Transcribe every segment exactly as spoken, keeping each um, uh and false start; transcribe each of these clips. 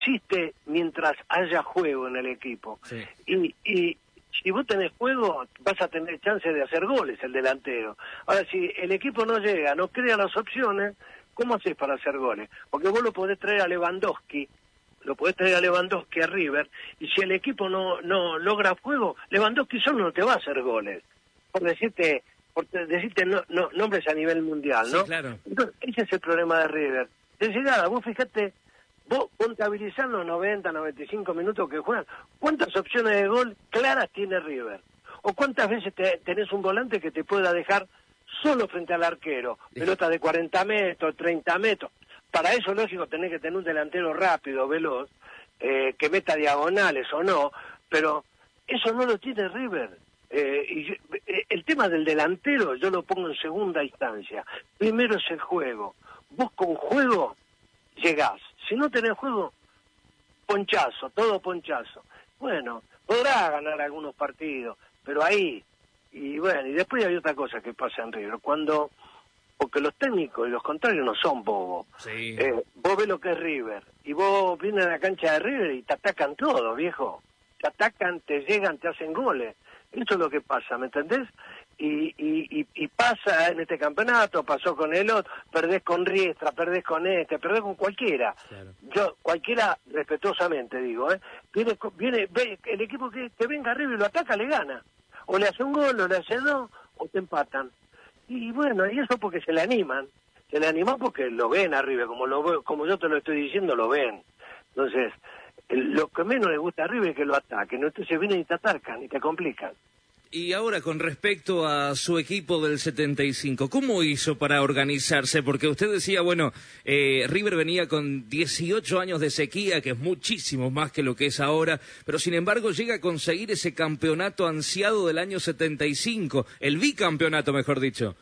existe mientras haya juego en el equipo. Sí. Y, y si vos tenés juego, vas a tener chance de hacer goles, el delantero. Ahora, si el equipo no llega, no crea las opciones, ¿cómo haces para hacer goles? Porque vos lo podés traer a Lewandowski, lo podés traer a Lewandowski a River, y si el equipo no no logra juego, Lewandowski solo no te va a hacer goles. Por decirte, por decirte no, no, nombres a nivel mundial, ¿no? Sí, claro. Entonces, ese es el problema de River. De llegada, vos fijate, vos contabilizás los noventa, noventa y cinco minutos que juegan, ¿cuántas opciones de gol claras tiene River? ¿O cuántas veces te, tenés un volante que te pueda dejar solo frente al arquero? Pelota de cuarenta metros, treinta metros. Para eso, lógico, tenés que tener un delantero rápido, veloz, eh, que meta diagonales o no, pero eso no lo tiene River. Eh, y yo, eh, el tema del delantero yo lo pongo en segunda instancia. Primero es el juego. Vos con juego llegás. Si no tenés juego, ponchazo, todo ponchazo. Bueno, podrá ganar algunos partidos, pero ahí, y bueno, y después hay otra cosa que pasa en River, cuando, porque los técnicos y los contrarios no son bobos. Sí. Eh, vos ves lo que es River, y vos vienes a la cancha de River y te atacan todo, viejo. Te atacan, te llegan, te hacen goles. Eso es lo que pasa, ¿me entendés? Y, y, y, y pasa en este campeonato, pasó con el otro, perdés con Riestra, perdés con este, perdés con cualquiera. Claro. Yo, cualquiera, respetuosamente digo, ¿eh? Viene, viene ve, el equipo que, que venga arriba y lo ataca, le gana. O le hace un gol, o le hace dos, o te empatan. Y bueno, y eso porque se le animan. Se le animan porque lo ven arriba, como lo veo, como yo te lo estoy diciendo, lo ven. Entonces, el, lo que menos le gusta arriba es que lo ataquen, entonces vienen y te atacan y te complican. Y ahora, con respecto a su equipo del setenta y cinco, ¿cómo hizo para organizarse? Porque usted decía, bueno, eh, River venía con dieciocho años de sequía, que es muchísimo más que lo que es ahora, pero sin embargo llega a conseguir ese campeonato ansiado del año setenta y cinco, el bicampeonato, mejor dicho.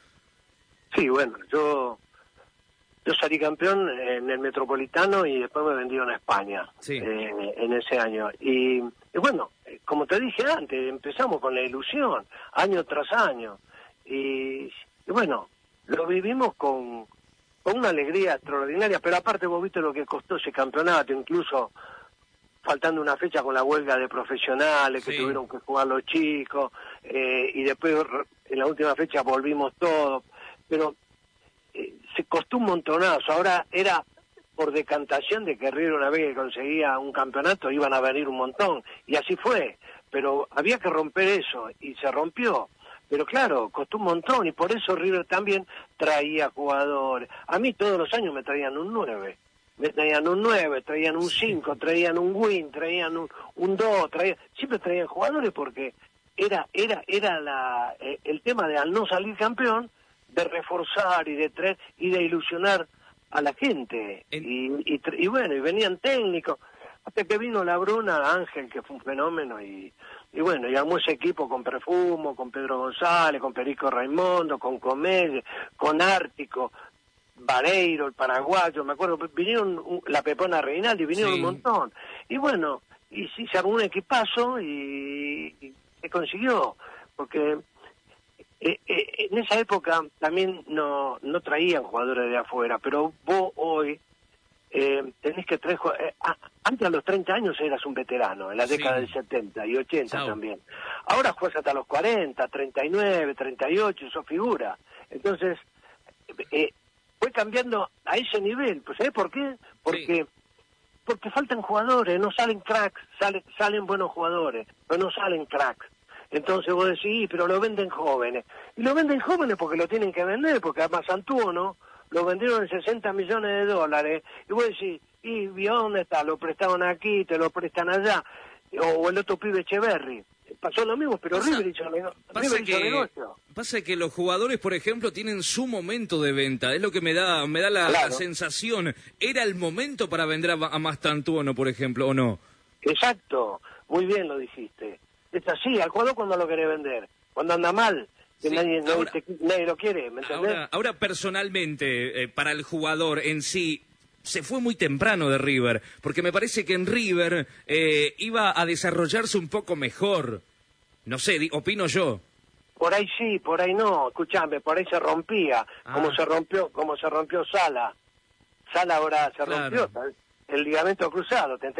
Sí, bueno, yo yo salí campeón en el Metropolitano y después me vendieron a España, sí. eh, en ese año. Y, y bueno, como te dije antes, empezamos con la ilusión, año tras año. Y, y bueno, lo vivimos con, con una alegría extraordinaria, pero aparte vos viste lo que costó ese campeonato, incluso faltando una fecha con la huelga de profesionales que sí. tuvieron que jugar los chicos, eh, y después en la última fecha volvimos todos, pero eh, se costó un montonazo. Ahora era por decantación de que River, una vez que conseguía un campeonato, iban a venir un montón, y así fue, pero había que romper eso, y se rompió. Pero claro, costó un montón, y por eso River también traía jugadores. A mí todos los años me traían un nueve, me traían un nueve, traían un cinco, traían un win, traían un, un dos, traían, siempre traían jugadores porque era era era la eh, el tema de al no salir campeón, de reforzar y de traer y de ilusionar a la gente. En... Y, y, y bueno, y venían técnicos, hasta que vino la Bruna, Ángel, que fue un fenómeno, y, y bueno, y armó ese equipo con Perfumo, con Pedro González, con Perico Raimundo, con Comelle, con Ártico, Vareiro, el paraguayo, me acuerdo, vinieron un, la Pepona Reinaldi, vinieron sí. un montón. Y bueno, y sí, se armó un equipazo y, y se consiguió, porque eh, eh, en esa época también no no traían jugadores de afuera, pero vos hoy eh, tenés que traer, eh, ah, antes a los treinta años eras un veterano, en la década sí. del setenta y ochenta Chao. También. Ahora juegas hasta los cuarenta, treinta y nueve, treinta y ocho, eso figura. Entonces, eh, fue cambiando a ese nivel. Pues ¿sabés por qué? Porque sí. porque faltan jugadores, no salen cracks, salen, salen buenos jugadores, pero no salen cracks. Entonces vos decís, pero lo venden jóvenes. Y lo venden jóvenes porque lo tienen que vender, porque además Santuono lo vendieron en sesenta millones de dólares. Y vos decís, ¿y dónde está? Lo prestaron aquí, te lo prestan allá. O el otro pibe Echeverry. Pasó lo mismo, pero pasa, River hizo, River pasa hizo que, negocio. Pasa que los jugadores, por ejemplo, tienen su momento de venta. Es lo que me da me da la, claro. la sensación. ¿Era el momento para vender a, a Mastantuono, por ejemplo, o no? Exacto. Muy bien lo dijiste. Es así, al jugador cuando lo querés vender. Cuando anda mal, que sí, nadie, ahora, nadie, te, nadie lo quiere, ¿me entendés? Ahora, ahora personalmente, eh, para el jugador en sí, se fue muy temprano de River, porque me parece que en River eh, iba a desarrollarse un poco mejor. No sé, opino yo. Por ahí sí, por ahí no, escuchame, por ahí se rompía, ah. como se rompió, como se rompió Sala. Sala ahora se claro. rompió, ¿sabes? el ligamento cruzado.